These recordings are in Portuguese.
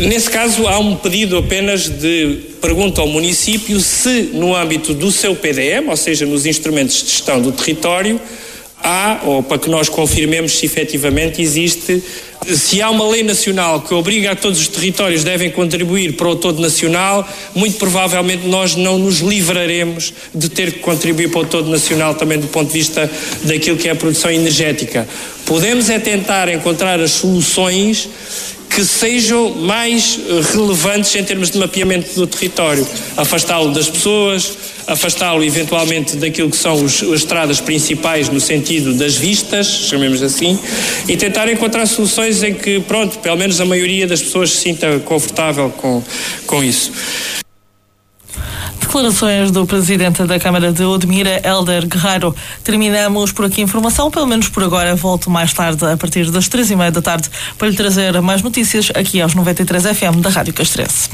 Nesse caso, há um pedido apenas de pergunta ao município se, no âmbito do seu PDM, ou seja, nos instrumentos de gestão do território, há, ou para que nós confirmemos se efetivamente existe, se há uma lei nacional que obriga a todos os territórios devem contribuir para o todo nacional, muito provavelmente nós não nos livraremos de ter que contribuir para o todo nacional também do ponto de vista daquilo que é a produção energética. Podemos é tentar encontrar as soluções que sejam mais relevantes em termos de mapeamento do território, afastá-lo das pessoas, afastá-lo eventualmente daquilo que são as estradas principais no sentido das vistas, chamemos assim, e tentar encontrar soluções em que, pronto, pelo menos a maioria das pessoas se sinta confortável com isso. Declarações do Presidente da Câmara de Odmira, Hélder Guerreiro. Terminamos por aqui a informação, pelo menos por agora. Volto mais tarde, a partir das 3:30 da tarde, para lhe trazer mais notícias aqui aos 93 FM da Rádio Castrense.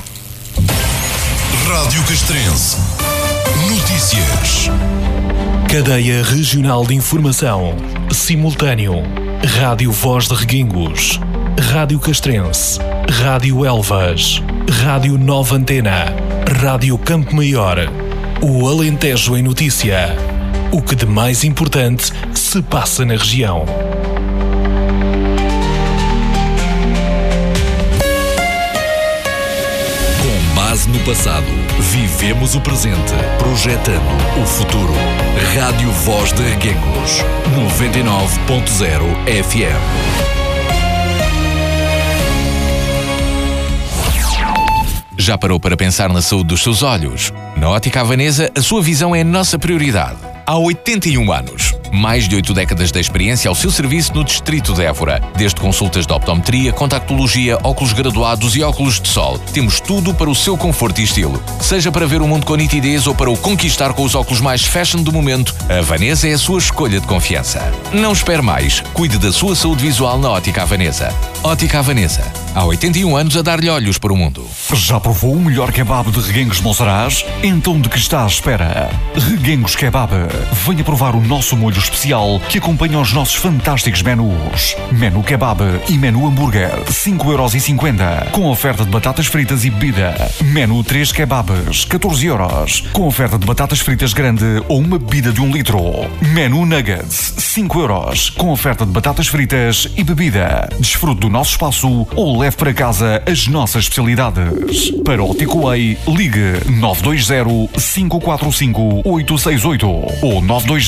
Rádio Castrense. Notícias. Cadeia Regional de Informação. Simultâneo. Rádio Voz de Reguengos. Rádio Castrense. Rádio Elvas. Rádio Nova Antena. Rádio Campo Maior. O Alentejo em Notícia. O que de mais importante se passa na região. Com base no passado, vivemos o presente, projetando o futuro. Rádio Voz de Reguengos, 99.0 FM. Já parou para pensar na saúde dos seus olhos? Na Ótica Havanesa, a sua visão é a nossa prioridade. Há 81 anos. Mais de 8 décadas de experiência ao seu serviço no Distrito de Évora. Desde consultas de optometria, contactologia, óculos graduados e óculos de sol. Temos tudo para o seu conforto e estilo. Seja para ver o mundo com nitidez ou para o conquistar com os óculos mais fashion do momento, a Havanesa é a sua escolha de confiança. Não espere mais. Cuide da sua saúde visual na Ótica Havanesa. Ótica Havanesa. Há 81 anos a dar-lhe olhos para o mundo. Já provou o melhor kebab de Reguengos de Monsaraz? Então de que está à espera? Reguengos Kebab. Venha provar o nosso molho especial que acompanha os nossos fantásticos menus. Menu Kebab e Menu Hambúrguer, 5,50€, com oferta de batatas fritas e bebida. Menu 3 Kebabs, 14€, com oferta de batatas fritas grande ou uma bebida de 1 litro. Menu Nuggets, 5€, com oferta de batatas fritas e bebida. Desfrute do nosso espaço ou leve para casa as nossas especialidades. Para o Takeaway, ligue 920-545-868 ou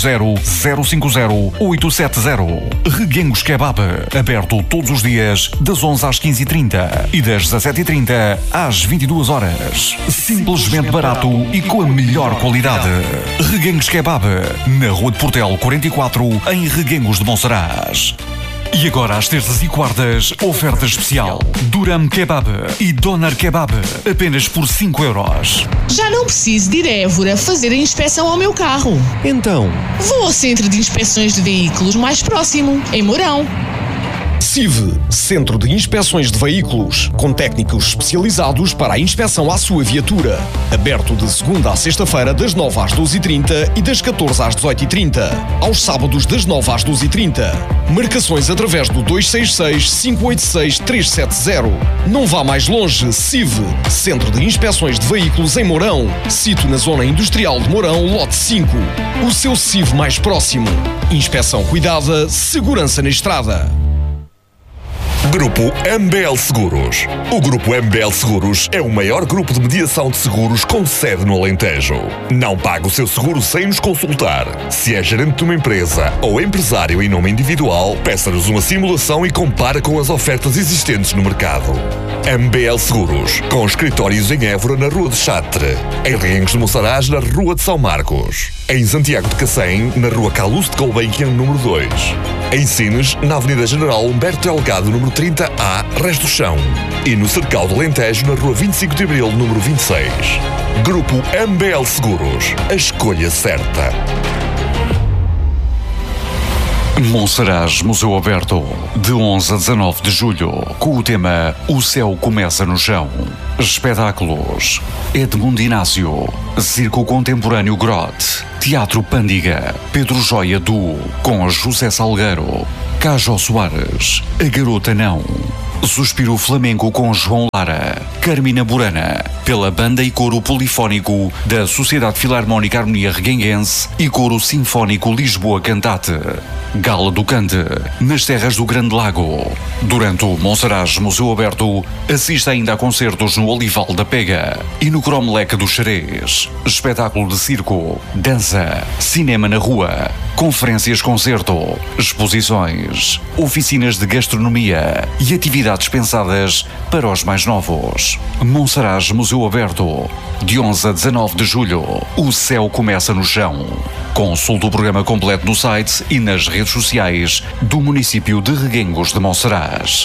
920-050-870. Reguengos Kebab, aberto todos os dias das 11 às 15h30 e das 17h30 às 22h. Simplesmente barato e com a melhor qualidade. Reguengos Kebab, na Rua de Portel 44, em Reguengos de Monsaraz. E agora, às terças e quartas, oferta especial. Duram Kebab e Doner Kebab, apenas por 5€. Já não preciso de ir a Évora fazer a inspeção ao meu carro. Então? Vou ao Centro de Inspeções de Veículos mais próximo, em Mourão. CIV, Centro de Inspeções de Veículos, com técnicos especializados para a inspeção à sua viatura. Aberto de segunda à sexta-feira, das 9 às 12h30 e das 14 às 18h30. Aos sábados, das 9 às 12h30. Marcações através do 266-586-370. Não vá mais longe, CIV, Centro de Inspeções de Veículos em Mourão. Sito na Zona Industrial de Mourão, lote 5. O seu CIV mais próximo. Inspeção cuidada, segurança na estrada. Grupo MBL Seguros. O Grupo MBL Seguros é o maior grupo de mediação de seguros com sede no Alentejo. Não pague o seu seguro sem nos consultar. Se é gerente de uma empresa ou empresário em nome individual, peça-nos uma simulação e compare com as ofertas existentes no mercado. MBL Seguros, com escritórios em Évora, na Rua de Chatre, em Reguengos de Monsaraz, na Rua de São Marcos, em Santiago de Cacém, na Rua Calouste de Gulbenkian, número 2, em Sines, na Avenida General Humberto Delgado, número 30A, Resto do Chão, e no Cercal do Alentejo, na Rua 25 de Abril, número 26. Grupo MBL Seguros, a escolha certa. Monsaraz Museu Aberto, de 11 a 19 de julho, com o tema O Céu Começa no Chão. Espetáculos: Edmundo Inácio, Circo Contemporâneo Grotte, Teatro Pândiga, Pedro Joia Duo, com José Salgueiro, Cajo Soares, A Garota Não, Suspiro Flamenco com João Lara, Carmina Burana, pela banda e coro polifónico da Sociedade Filarmónica Harmonia Reguenguense e coro sinfónico Lisboa Cantate. Gala do Cante, nas terras do Grande Lago. Durante o Monsaraz Museu Aberto, assista ainda a concertos no Olival da Pega e no Cromlech do Xerez. Espetáculo de circo, dança, cinema na rua, conferências-concerto, exposições, oficinas de gastronomia e atividades pensadas para os mais novos. Monsaraz Museu Aberto, de 11 a 19 de julho. O céu começa no chão. Consulte o programa completo no site e nas redes sociais do município de Reguengos de Monsaraz.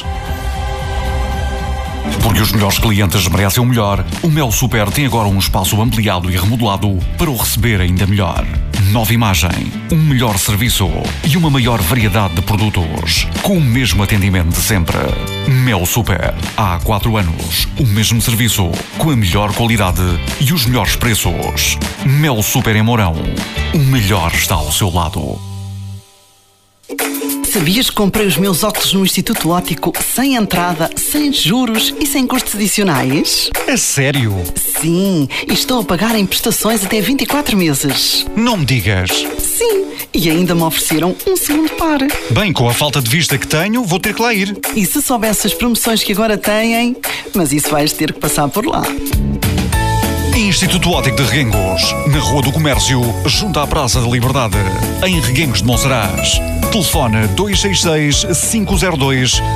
Porque os melhores clientes merecem o melhor, o Mel Super tem agora um espaço ampliado e remodelado para o receber ainda melhor. Nova imagem, um melhor serviço e uma maior variedade de produtos, com o mesmo atendimento de sempre. Mel Super, há 4 anos, o mesmo serviço, com a melhor qualidade e os melhores preços. Mel Super em Mourão, o melhor está ao seu lado. Sabias que comprei os meus óculos no Instituto Óptico sem entrada, sem juros e sem custos adicionais? É sério? Sim, e estou a pagar em prestações até 24 meses. Não me digas. Sim, e ainda me ofereceram um segundo par. Bem, com a falta de vista que tenho, vou ter que lá ir. E se soubesse as promoções que agora têm, mas isso vais ter que passar por lá. Instituto Óptico de Reguengos, na Rua do Comércio, junto à Praça da Liberdade, em Reguengos de Monsaraz. Telefone 266-502-170.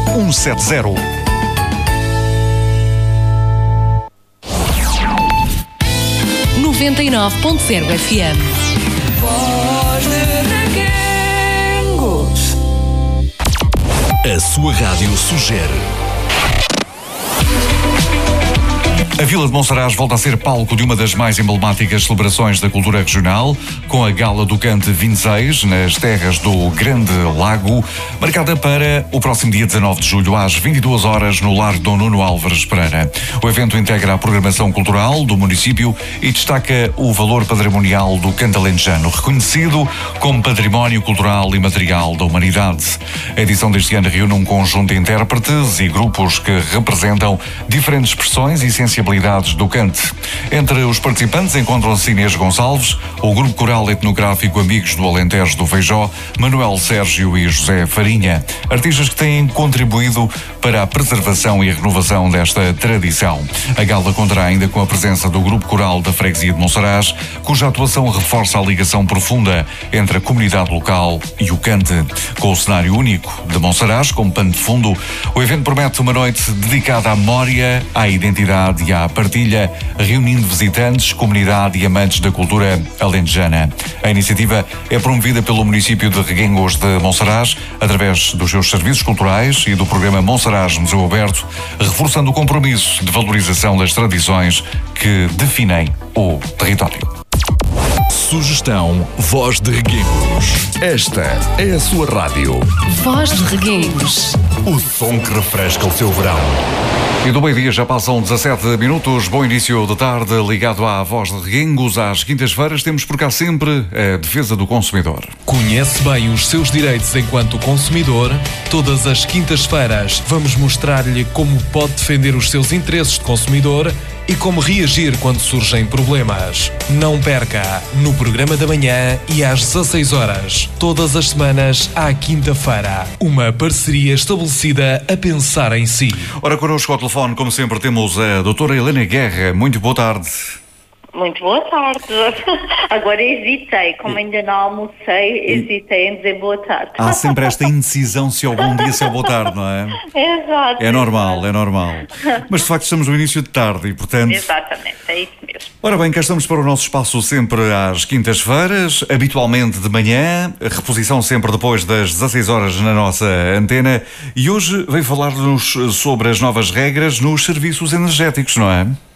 99.0 FM. Voz de Reguengos. A sua rádio sugere. A Vila de Monsaraz volta a ser palco de uma das mais emblemáticas celebrações da cultura regional, com a Gala do Cante 26, nas terras do Grande Lago, marcada para o próximo dia 19 de julho, às 22 horas, no Lar Dom Nuno Álvares Pereira. O evento integra a programação cultural do município e destaca o valor patrimonial do canto alentejano, reconhecido como Património Cultural e Material da Humanidade. A edição deste ano reúne um conjunto de intérpretes e grupos que representam diferentes expressões e sensibilidades do cante. Entre os participantes encontram-se Inês Gonçalves, o grupo coral etnográfico Amigos do Alentejo do Feijó, Manuel Sérgio e José Farinha, artistas que têm contribuído para a preservação e a renovação desta tradição. A gala contará ainda com a presença do grupo coral da Freguesia de Monsaraz, cuja atuação reforça a ligação profunda entre a comunidade local e o cante. Com o cenário único de Monsaraz como pano de fundo, o evento promete uma noite dedicada à memória, à identidade e à partilha, reunindo visitantes, comunidade e amantes da cultura alentejana. A iniciativa é promovida pelo município de Reguengos de Monsaraz, através dos seus serviços culturais e do programa Monsaraz Museu Aberto, reforçando o compromisso de valorização das tradições que definem o território. Sugestão Voz de Reguengos. Esta é a sua rádio. Voz de Reguengos. O som que refresca o seu verão. E do meio-dia já passam 17 minutos. Bom início de tarde, ligado à Voz de Reguengos. Às quintas-feiras temos por cá sempre a defesa do consumidor. Conhece bem os seus direitos enquanto consumidor? Todas as quintas-feiras vamos mostrar-lhe como pode defender os seus interesses de consumidor e como reagir quando surgem problemas. Não perca, no programa da manhã e às 16 horas, todas as semanas à quinta-feira. Uma parceria estabelecida a pensar em si. Ora, connosco ao telefone, como sempre, temos a doutora Helena Guerra. Muito boa tarde. Muito boa tarde. Agora hesitei, como ainda não almocei, hesitei em dizer boa tarde. Há sempre esta indecisão se é bom dia, se é boa tarde, não é? Exato. É normal, é normal. Mas de facto estamos no início de tarde e portanto... Exatamente, é isso mesmo. Ora bem, cá estamos para o nosso espaço sempre às quintas-feiras, habitualmente de manhã, a reposição sempre depois das 16 horas na nossa antena, e hoje veio falar-nos sobre as novas regras nos serviços energéticos, não é?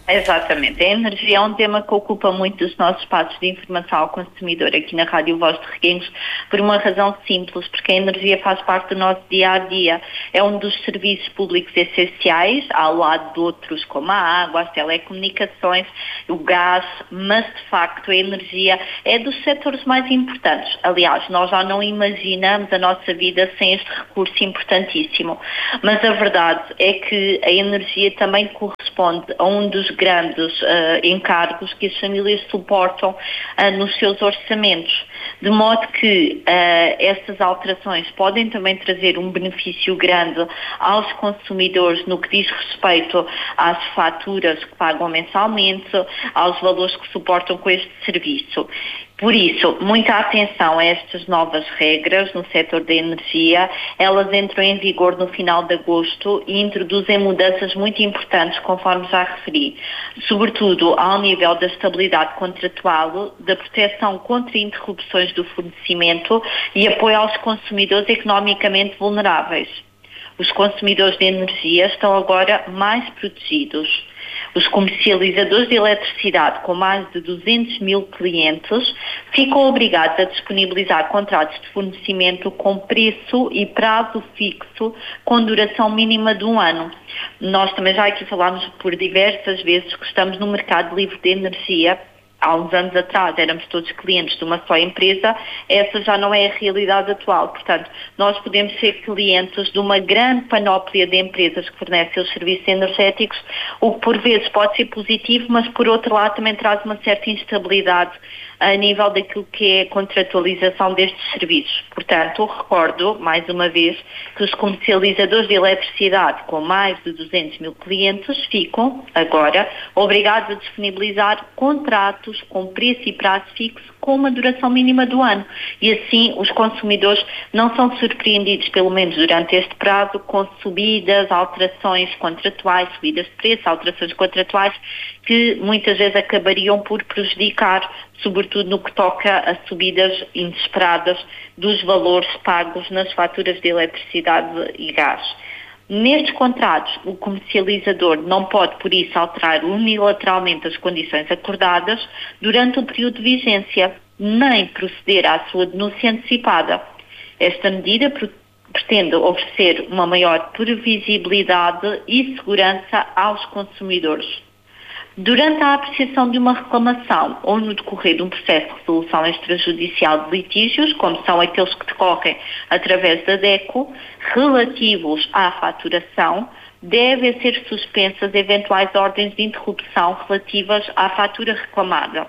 Exatamente. A energia é um tema que ocupa muito dos nossos espaços de informação ao consumidor aqui na Rádio Voz de Reguengos, por uma razão simples, porque a energia faz parte do nosso dia-a-dia. É um dos serviços públicos essenciais, ao lado de outros como a água, as telecomunicações, o gás, mas de facto a energia é dos setores mais importantes. Aliás, nós já não imaginamos a nossa vida sem este recurso importantíssimo. Mas a verdade é que a energia também corresponde a um dos grandes encargos que as famílias suportam nos seus orçamentos, de modo que estas alterações podem também trazer um benefício grande aos consumidores no que diz respeito às faturas que pagam mensalmente, aos valores que suportam com este serviço. Por isso, muita atenção a estas novas regras no setor da energia. Elas entram em vigor no final de agosto e introduzem mudanças muito importantes, conforme já referi, sobretudo ao nível da estabilidade contratual, da proteção contra interrupções do fornecimento e apoio aos consumidores economicamente vulneráveis. Os consumidores de energia estão agora mais protegidos. Os comercializadores de eletricidade com mais de 200 mil clientes ficam obrigados a disponibilizar contratos de fornecimento com preço e prazo fixo com duração mínima de 1 ano. Nós também já aqui falámos por diversas vezes que estamos no mercado livre de energia. Há uns anos atrás éramos todos clientes de uma só empresa, essa já não é a realidade atual. Portanto, nós podemos ser clientes de uma grande panóplia de empresas que fornecem os serviços energéticos, o que por vezes pode ser positivo, mas por outro lado também traz uma certa instabilidade a nível daquilo que é a contratualização destes serviços. Portanto, recordo, mais uma vez, que os comercializadores de eletricidade com mais de 200 mil clientes ficam, agora, obrigados a disponibilizar contratos com preço e prazo fixo com uma duração mínima do ano. E assim, os consumidores não são surpreendidos, pelo menos durante este prazo, com subidas, alterações contratuais, subidas de preço, alterações contratuais, que muitas vezes acabariam por prejudicar, sobretudo no que toca a subidas inesperadas dos valores pagos nas faturas de eletricidade e gás. Nestes contratos, o comercializador não pode, por isso, alterar unilateralmente as condições acordadas durante o período de vigência, nem proceder à sua denúncia antecipada. Esta medida pretende oferecer uma maior previsibilidade e segurança aos consumidores. Durante a apreciação de uma reclamação ou no decorrer de um processo de resolução extrajudicial de litígios, como são aqueles que decorrem através da DECO, relativos à faturação, devem ser suspensas eventuais ordens de interrupção relativas à fatura reclamada.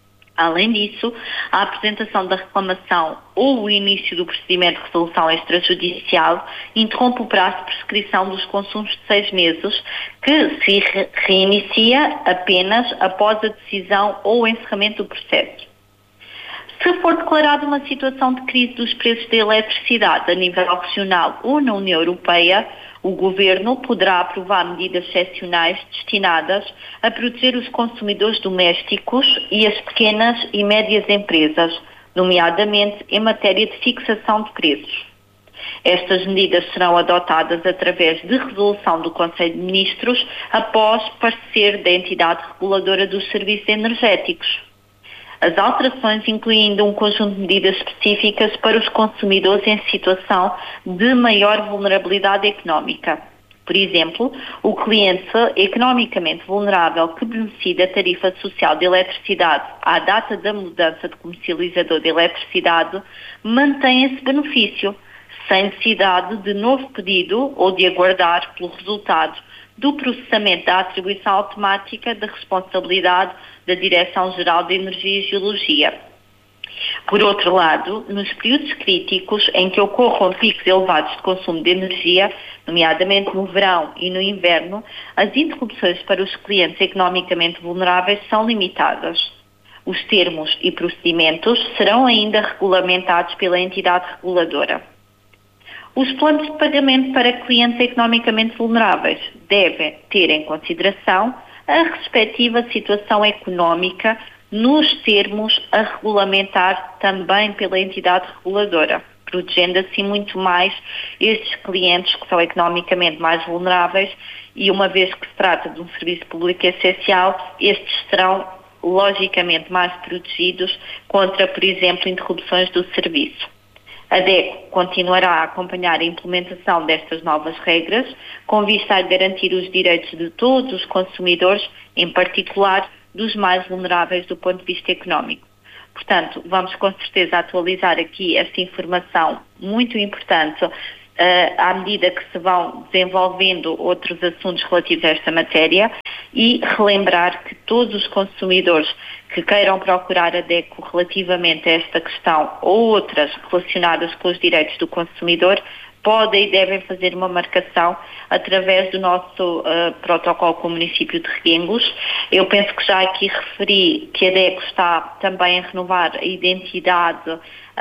Além disso, a apresentação da reclamação ou o início do procedimento de resolução extrajudicial interrompe o prazo de prescrição dos consumos de 6 meses, que se reinicia apenas após a decisão ou o encerramento do processo. Se for declarada uma situação de crise dos preços da eletricidade a nível regional ou na União Europeia, o Governo poderá aprovar medidas excepcionais destinadas a proteger os consumidores domésticos e as pequenas e médias empresas, nomeadamente em matéria de fixação de preços. Estas medidas serão adotadas através de resolução do Conselho de Ministros após parecer da entidade reguladora dos serviços energéticos. As alterações incluem ainda um conjunto de medidas específicas para os consumidores em situação de maior vulnerabilidade económica. Por exemplo, o cliente economicamente vulnerável que beneficia da tarifa social de eletricidade à data da mudança de comercializador de eletricidade mantém esse benefício, sem necessidade de novo pedido ou de aguardar pelo resultado do processamento da atribuição automática da responsabilidade da Direção-Geral de Energia e Geologia. Por outro lado, nos períodos críticos em que ocorram picos elevados de consumo de energia, nomeadamente no verão e no inverno, as interrupções para os clientes economicamente vulneráveis são limitadas. Os termos e procedimentos serão ainda regulamentados pela entidade reguladora. Os planos de pagamento para clientes economicamente vulneráveis devem ter em consideração a respectiva situação económica nos termos a regulamentar também pela entidade reguladora. protegendo assim muito mais estes clientes que são economicamente mais vulneráveis, e uma vez que se trata de um serviço público essencial, estes serão logicamente mais protegidos contra, por exemplo, interrupções do serviço. A DECO continuará a acompanhar a implementação destas novas regras, com vista a garantir os direitos de todos os consumidores, em particular dos mais vulneráveis do ponto de vista económico. Portanto, vamos com certeza atualizar aqui esta informação muito importante à medida que se vão desenvolvendo outros assuntos relativos a esta matéria, e relembrar que todos os consumidores que queiram procurar a DECO relativamente a esta questão ou outras relacionadas com os direitos do consumidor podem e devem fazer uma marcação através do nosso protocolo com o município de Reguengos. Eu penso que já aqui referi que a DECO está também a renovar a identidade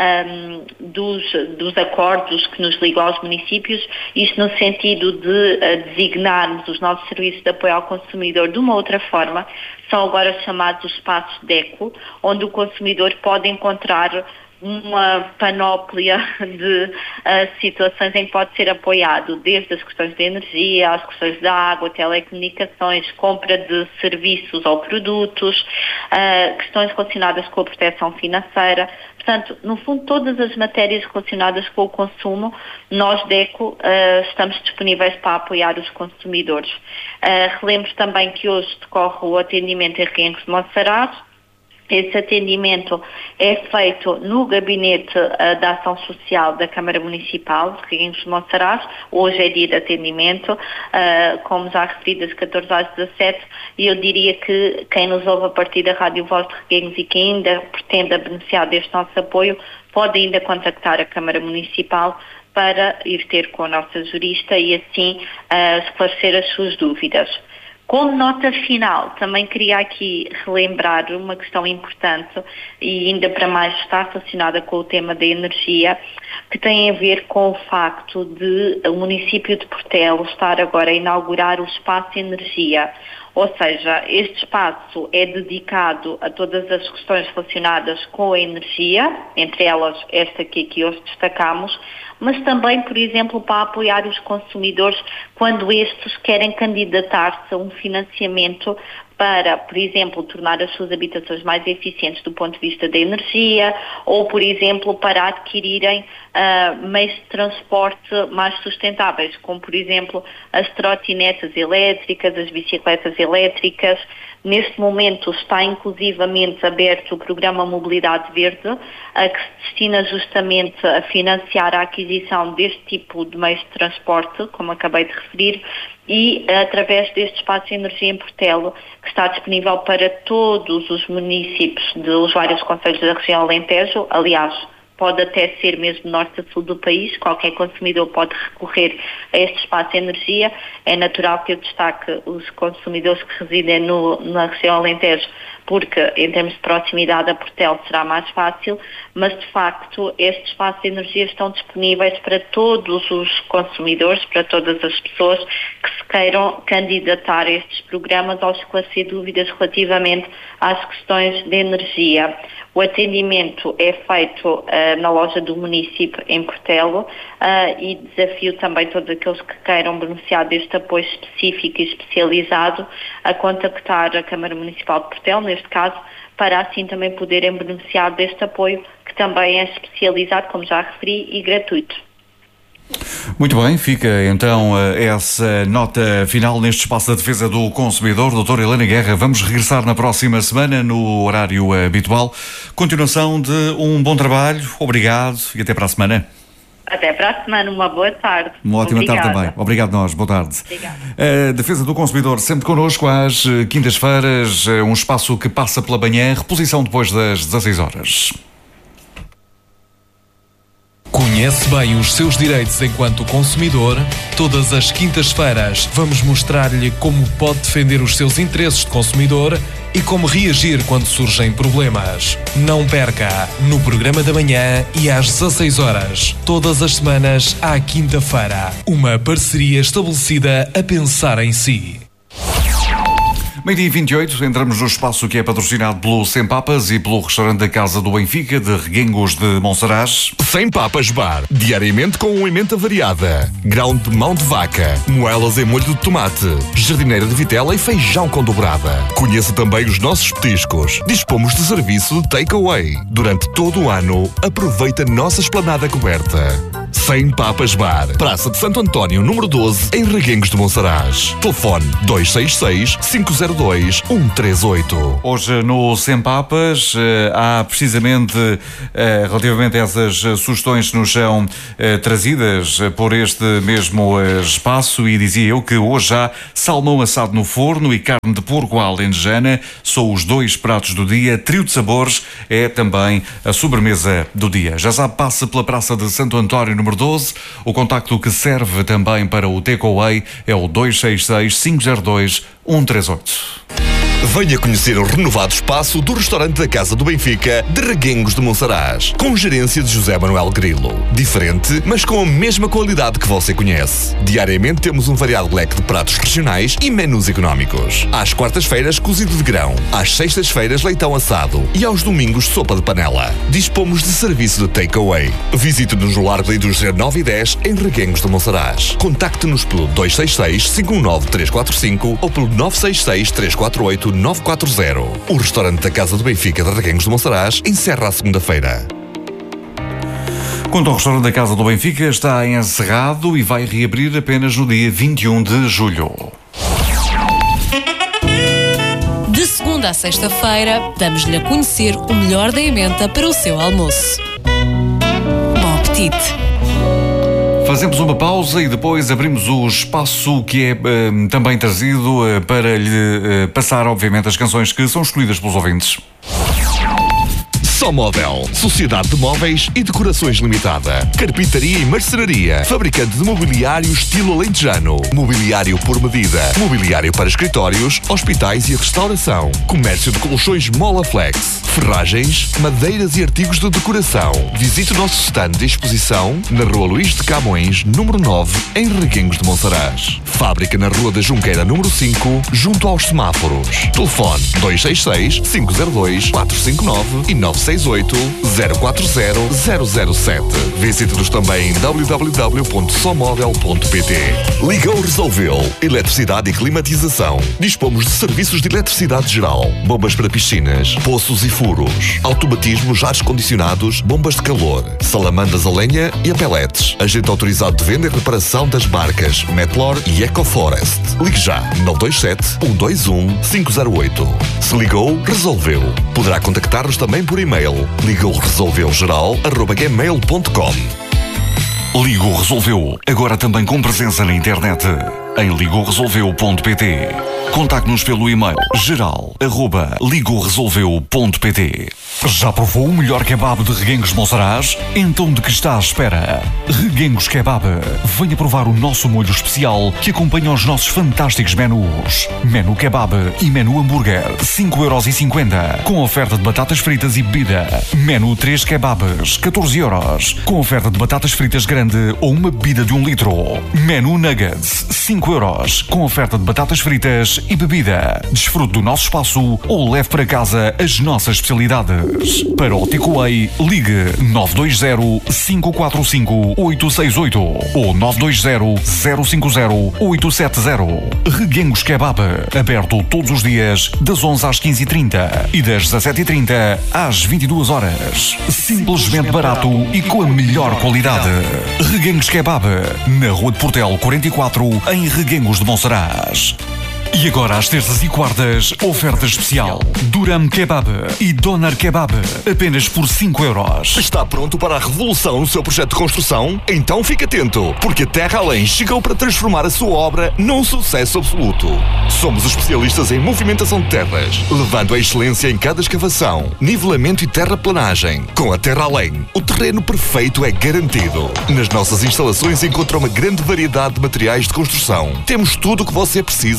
dos acordos que nos ligam aos municípios, isto no sentido de designarmos os nossos serviços de apoio ao consumidor de uma outra forma. São agora chamados os espaços DECO, onde o consumidor pode encontrar uma panóplia de situações em que pode ser apoiado, desde as questões de energia, as questões da água, telecomunicações, compra de serviços ou produtos, questões relacionadas com a proteção financeira. Portanto, no fundo, todas as matérias relacionadas com o consumo, nós, DECO, estamos disponíveis para apoiar os consumidores. Relembro também que hoje decorre o atendimento em Reguengos de Monsaraz. Esse atendimento é feito no Gabinete da Ação Social da Câmara Municipal de Reguengos de Monsaraz. Hoje é dia de atendimento, como já referi, das 14 às 17, e eu diria que quem nos ouve a partir da Rádio Voz de Reguengos e que ainda pretenda beneficiar deste nosso apoio, pode ainda contactar a Câmara Municipal para ir ter com a nossa jurista e assim esclarecer as suas dúvidas. Como nota final, também queria aqui relembrar uma questão importante, e ainda para mais está relacionada com o tema da energia, que tem a ver com o facto de o município de Portelo estar agora a inaugurar o espaço energia. Ou seja, este espaço é dedicado a todas as questões relacionadas com a energia, entre elas esta que aqui hoje destacamos, mas também, por exemplo, para apoiar os consumidores quando estes querem candidatar-se a um financiamento para, por exemplo, tornar as suas habitações mais eficientes do ponto de vista da energia, ou, por exemplo, para adquirirem meios de transporte mais sustentáveis, como, por exemplo, as trotinetas elétricas, as bicicletas elétricas. Neste momento está inclusivamente aberto o programa Mobilidade Verde, que se destina justamente a financiar a aquisição deste tipo de meios de transporte, como acabei de referir, e através deste espaço de energia em Portelo, que está disponível para todos os municípios dos vários concelhos da região Alentejo. Aliás, pode até ser mesmo norte a sul do país, qualquer consumidor pode recorrer a este espaço de energia. É natural que eu destaque os consumidores que residem na região Alentejo, porque em termos de proximidade a Portelo será mais fácil, mas de facto estes espaços de energia estão disponíveis para todos os consumidores, para todas as pessoas que se queiram candidatar a estes programas ou esclarecer dúvidas relativamente às questões de energia. O atendimento é feito na loja do município em Portelo e desafio também todos aqueles que queiram beneficiar deste apoio específico e especializado a contactar a Câmara Municipal de Portelo, neste caso, para assim também poderem beneficiar deste apoio, que também é especializado, como já referi, e gratuito. Muito bem, fica então essa nota final neste espaço da defesa do consumidor. Doutora Helena Guerra, vamos regressar na próxima semana no horário habitual. Continuação de um bom trabalho, obrigado e até para a semana. Até para a semana, uma boa tarde. Uma ótima tarde também. Obrigado nós, boa tarde. Obrigada. A defesa do consumidor sempre connosco às quintas-feiras, um espaço que passa pela manhã, reposição depois das 16 horas. Conhece bem os seus direitos enquanto consumidor? Todas as quintas-feiras vamos mostrar-lhe como pode defender os seus interesses de consumidor e como reagir quando surgem problemas. Não perca, no programa da manhã e às 16 horas, todas as semanas à quinta-feira. Uma parceria estabelecida a pensar em si. Meio-dia 28, entramos no espaço que é patrocinado pelo Sem Papas e pelo restaurante da Casa do Benfica, de Reguengos de Monsaraz. Sem Papas Bar, diariamente com uma emenda variada. Grão de mão de vaca, moelas em molho de tomate, jardineira de vitela e feijão com dobrada. Conheça também os nossos petiscos. Dispomos de serviço de take-away. Durante todo o ano, aproveita a nossa esplanada coberta. Sem Papas Bar, Praça de Santo António, número 12, em Reguengos de Monsaraz. Telefone 266-502-138. Hoje no Sem Papas há precisamente relativamente a essas sugestões que nos são trazidas por este mesmo espaço, e dizia eu que hoje há salmão assado no forno e carne de porco à alentejana, são os 2 pratos do dia. Trio de sabores é também a sobremesa do dia. Já sabe, passe pela Praça de Santo António, número 12. O contacto que serve também para o takeaway é o 266-502-138. Venha conhecer o renovado espaço do restaurante da Casa do Benfica, de Reguengos de Monsaraz, com gerência de José Manuel Grilo. Diferente, mas com a mesma qualidade que você conhece. Diariamente temos um variado leque de pratos regionais e menus económicos. Às quartas-feiras, cozido de grão. Às sextas-feiras, leitão assado. E aos domingos, sopa de panela. Dispomos de serviço de take-away. Visite-nos no Largo da Indústria 9 e 10, em Reguengos de Monsaraz. Contacte-nos pelo 266-519-345 ou pelo 966-348-940. O restaurante da Casa do Benfica de Reguengos de Monsaraz encerra à segunda-feira. Quanto ao restaurante da Casa do Benfica, está encerrado e vai reabrir apenas no dia 21 de julho. De segunda a sexta-feira, damos-lhe a conhecer o melhor da emenda para o seu almoço. Bom apetite! Fazemos uma pausa e depois abrimos o espaço que é também trazido para lhe passar, obviamente, as canções que são escolhidas pelos ouvintes. Só Móvel, Sociedade de Móveis e Decorações Limitada. Carpintaria e marcenaria. Fabricante de mobiliário estilo alentejano. Mobiliário por medida. Mobiliário para escritórios, hospitais e restauração. Comércio de colchões Molaflex. Ferragens, madeiras e artigos de decoração. Visite o nosso stand de exposição na Rua Luís de Camões, número 9, em Reguengos de Monsaraz. Fábrica na Rua da Junqueira, número 5, junto aos semáforos. Telefone 266-502-459 e 968-040-007. Visite-nos também em www.somodel.pt. Ligou resolveu. Eletricidade e climatização. Dispomos de serviços de eletricidade geral, bombas para piscinas, poços e furos, automatismos, ares condicionados, bombas de calor, salamandas a lenha e a pellets. Agente autorizado de venda e reparação das marcas Metlor e EcoForest. Ligue já 927-121-508. Se ligou, resolveu. Poderá contactar-nos também por e-mail. ligouresolveugeral@gmail.com. Ligou Resolveu, agora também com presença na internet, em ligouresolveu.pt. Contacte-nos pelo e-mail geral@ligouresolveu.pt. Já provou o melhor kebab de Reguengos de Monsaraz? Então de que está à espera? Reguengos Kebab. Venha provar o nosso molho especial que acompanha os nossos fantásticos menus. Menu kebab e menu hambúrguer, 5,50€, com oferta de batatas fritas e bebida. Menu 3 kebabs, 14€, com oferta de batatas fritas grande ou uma bebida de 1 litro. Menu nuggets, 5€, com oferta de batatas fritas e bebida. Desfrute do nosso espaço ou leve para casa as nossas especialidades. Para o takeaway, ligue 920-545-868 ou 920-050-870. Reguengos Kebab, aberto todos os dias das 11 às 15h30 e das 17h30 às 22h. Simplesmente barato e com a melhor qualidade. Reguengos Kebab, na Rua de Portel 44, em Reguengos de Monsaraz. E agora, às terças e quartas, oferta especial. Duram Kebab e Doner Kebab, apenas por 5€. Está pronto para a revolução no seu projeto de construção? Então fique atento, porque a Terra Além chegou para transformar a sua obra num sucesso absoluto. Somos especialistas em movimentação de terras, levando a excelência em cada escavação, nivelamento e terraplanagem. Com a Terra Além, o terreno perfeito é garantido. Nas nossas instalações encontra uma grande variedade de materiais de construção. Temos tudo o que você precisa para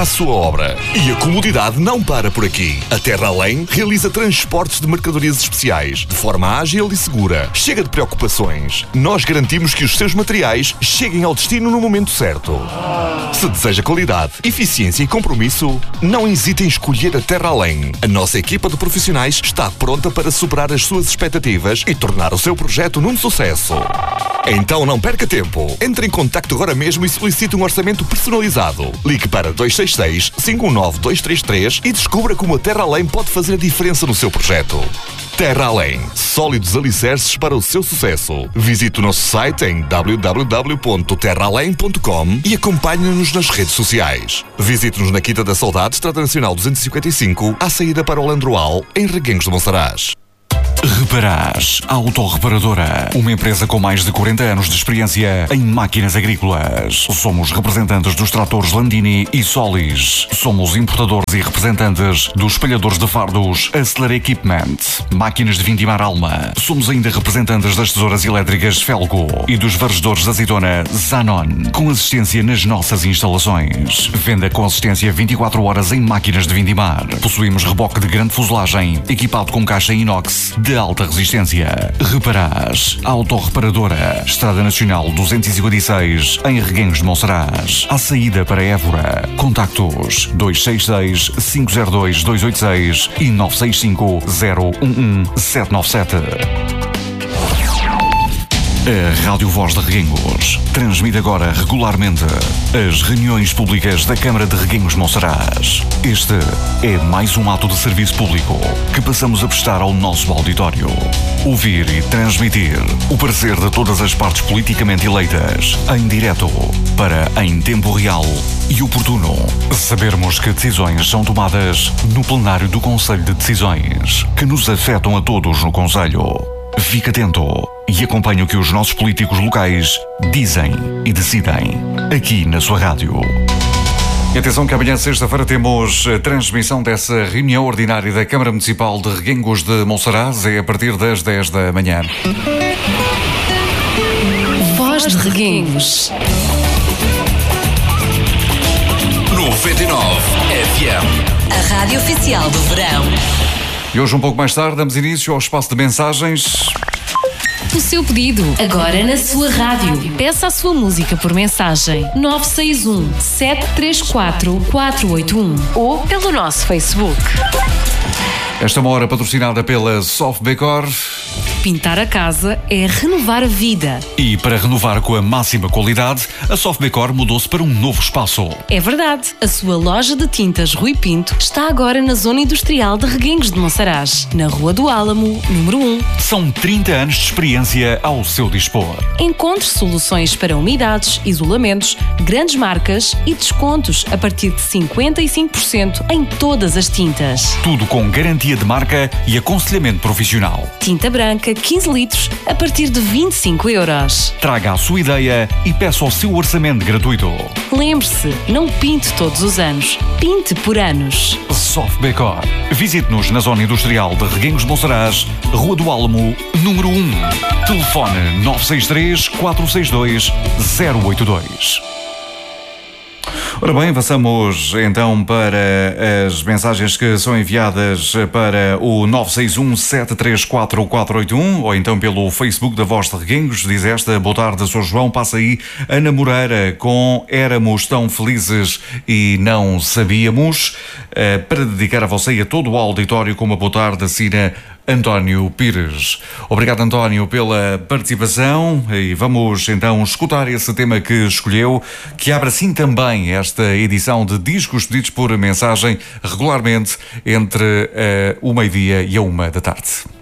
à sua obra. E a comodidade não para por aqui. A Terra Além realiza transportes de mercadorias especiais, de forma ágil e segura. Chega de preocupações. Nós garantimos que os seus materiais cheguem ao destino no momento certo. Se deseja qualidade, eficiência e compromisso, não hesite em escolher a Terra Além. A nossa equipa de profissionais está pronta para superar as suas expectativas e tornar o seu projeto num sucesso. Então não perca tempo. Entre em contacto agora mesmo e solicite um orçamento personalizado. Ligue para 266-519-233 e descubra como a Terra Além pode fazer a diferença no seu projeto. Terra Além. Sólidos alicerces para o seu sucesso. Visite o nosso site em www.terraalém.com e acompanhe-nos nas redes sociais. Visite-nos na Quinta da Saudade, Estrada Nacional 255, à saída para o Landroal, em Reguengos de Monsaraz. Reparás Autorreparadora, uma empresa com mais de 40 anos de experiência em máquinas agrícolas. Somos representantes dos tratores Landini e Solis. Somos importadores e representantes dos espalhadores de fardos Acceler Equipment, máquinas de vindimar Alma. Somos ainda representantes das tesouras elétricas Felgo e dos varredores de azeitona Zanon, com assistência nas nossas instalações. Venda com assistência 24 horas em máquinas de vindimar. Possuímos reboque de grande fuselagem, equipado com caixa inox de alta resistência. Reparás Autorreparadora, Estrada Nacional 256, em Reguengos de Monsaraz, à saída para Évora. Contactos 266-502-286 e 965-011-797. A Rádio Voz de Reguengos transmite agora regularmente as reuniões públicas da Câmara de Reguengos de Monsaraz. Este é mais um ato de serviço público que passamos a prestar ao nosso auditório. Ouvir e transmitir o parecer de todas as partes politicamente eleitas em direto para, em tempo real e oportuno, sabermos que decisões são tomadas no plenário do Conselho de Decisões, que nos afetam a todos no Conselho. Fique atento e acompanhe o que os nossos políticos locais dizem e decidem aqui na sua rádio. E atenção que amanhã, sexta-feira, temos a transmissão dessa reunião ordinária da Câmara Municipal de Reguengos de Monsaraz. É a partir das 10 da manhã. Voz de Reguengos 99 FM, a rádio oficial do verão. E hoje, um pouco mais tarde, damos início ao espaço de mensagens. O seu pedido, agora na sua rádio. Peça a sua música por mensagem 961-734-481 ou pelo nosso Facebook. Esta é uma hora patrocinada pela Softbecor. Pintar a casa é renovar a vida. E para renovar com a máxima qualidade, a Softbecor mudou-se para um novo espaço. É verdade, a sua loja de tintas Rui Pinto está agora na zona industrial de Reguengos de Monsaraz, na Rua do Álamo, número 1. São 30 anos de experiência ao seu dispor. Encontre soluções para umidades, isolamentos, grandes marcas e descontos a partir de 55% em todas as tintas. Tudo com garantia de marca e aconselhamento profissional. Tinta branca 15 litros a partir de 25 euros. Traga a sua ideia e peça o seu orçamento gratuito. Lembre-se, não pinte todos os anos, pinte por anos. Softbecor. Visite-nos na zona industrial de Reguengos de Monsaraz, Rua do Álamo, número 1. Telefone 963-462-082. Ora bem, avançamos então para as mensagens que são enviadas para o 961-734-481 ou então pelo Facebook da Voz de Reguengos. Diz esta: boa tarde, Sr. João, passa aí Ana Moreira com Éramos Tão Felizes e Não Sabíamos, para dedicar a você e a todo o auditório com uma boa tarde, assina António Pires. Obrigado, António, pela participação, e vamos então escutar esse tema que escolheu, que abre assim também esta edição de discos pedidos por mensagem regularmente entre o meio-dia e a 1 da tarde.